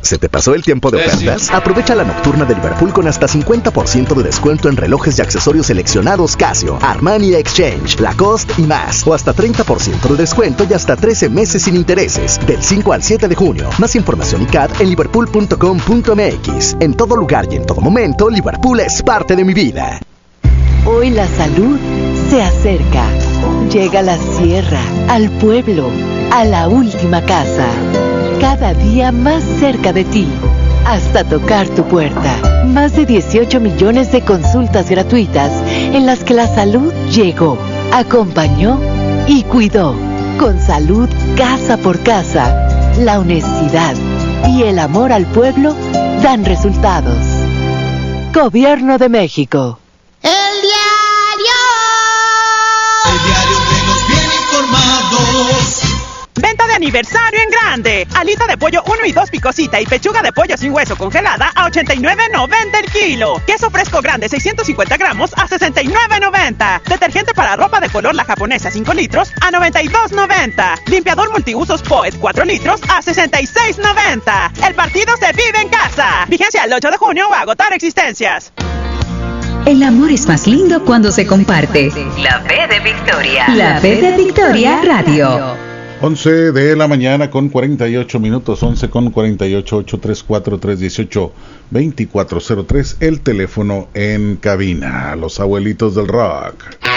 ¿Se te pasó el tiempo de ofertas? Aprovecha la nocturna de Liverpool con hasta 50% de descuento en relojes y accesorios seleccionados Casio, Armani Exchange, Lacoste y más. O hasta 30% de descuento y hasta 13 meses sin intereses. Del 5 al 7 de junio. Más información y CAD en liverpool.com.mx. En todo lugar y en todo momento, Liverpool es parte de mi vida. Hoy la salud se acerca. Llega a la sierra, al pueblo, a la última casa. Cada día más cerca de ti, hasta tocar tu puerta. Más de 18 millones de consultas gratuitas en las que la salud llegó, acompañó y cuidó. Con salud casa por casa, la honestidad y el amor al pueblo dan resultados. Gobierno de México. El diario que nos viene informados. Venta de aniversario en grande. Alita de pollo 1 y 2 picosita y pechuga de pollo sin hueso congelada a $89.90 el kilo. Queso fresco grande 650 gramos a $69.90. Detergente para ropa de color La Japonesa 5 litros a $92.90. Limpiador multiusos Poet 4 litros a $66.90. El partido se vive en casa. Vigencia el 8 de junio o agotar existencias. El amor es más lindo cuando se comparte. La B de Victoria. La B de Victoria Radio. 11 de la mañana con 48 minutos, 11 con 48, 834-318-2403, el teléfono en cabina. Los abuelitos del rock.